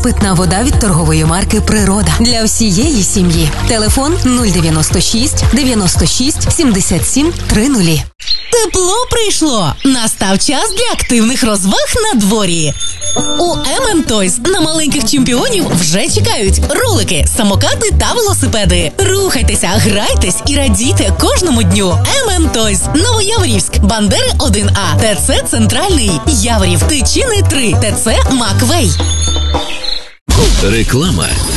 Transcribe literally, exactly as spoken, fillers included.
Питна вода від торгової марки «Природа». Для всієї сім'ї. Телефон нуль дев'яносто шість дев'яносто шість сімдесят сім тридцять. Тепло прийшло! Настав час для активних розваг на дворі. У ем ем Toys на маленьких чемпіонів вже чекають ролики, самокати та велосипеди. Рухайтеся, грайтесь і радійте кожному дню. ем ем Toys. Новояворівськ, Бандери один А, ТЦ Центральний, Яворів, Тичини три, ТЦ Маквей. Реклама.